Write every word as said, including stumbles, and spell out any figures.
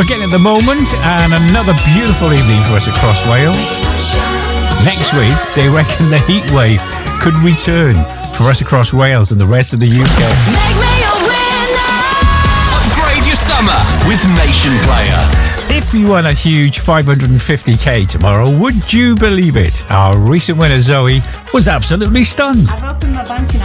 we're getting at the moment, and another beautiful evening for us across Wales. Next week, they reckon the heat wave could return for us across Wales and the rest of the U K. Make me a winner. Upgrade your summer with Nation Player. If you won a huge five hundred fifty k tomorrow, would you believe it? Our recent winner, Zoe, was absolutely stunned. I've opened my banking